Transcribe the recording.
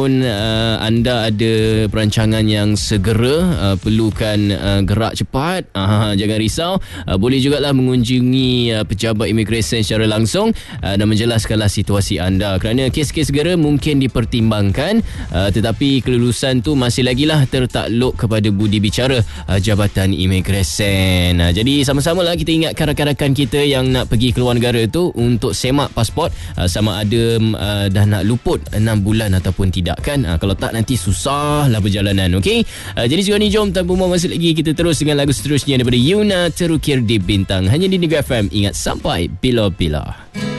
anda ada perancangan yang segera, perlukan gerak cepat, jangan risau, boleh jugalah mengunjungi pejabat imigresen secara langsung dan menjelaskanlah situasi anda, kerana kes-kes segera mungkin dipertimbangkan, tetapi kelulusan tu masih lagilah tertakluk kepada budi bicara Jabatan Imigresen. Jadi sama-samalah kita ingatkan rakan-rakan kita yang nak pergi ke luar negara tu untuk semak pasport, sama ada dah nak luput 6 bulan ataupun tidak kan. Kalau tak nanti susahlah perjalanan. Okey, jadi sekarang ni jom tanpa buang masa lagi kita terus dengan lagu seterusnya daripada Yuna Terukir di Bintang, hanya di Negeri FM. Ingat, sampai bila-bila.